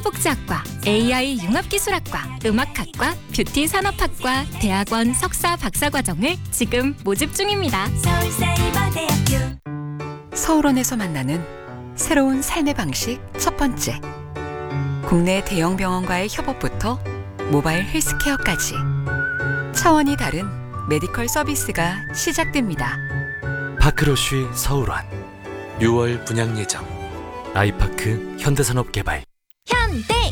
사회복지학과, AI 융합기술학과, 음악학과, 뷰티산업학과, 대학원 석사 박사과정을 지금 모집 중입니다. 서울사이버대학교. 서울원에서 만나는 새로운 삶의 방식 첫 번째. 국내 대형 병원과의 협업부터 모바일 헬스케어까지 차원이 다른 메디컬 서비스가 시작됩니다. 파크로쉬 서울원 6월 분양 예정. 아이파크 현대산업개발. 현대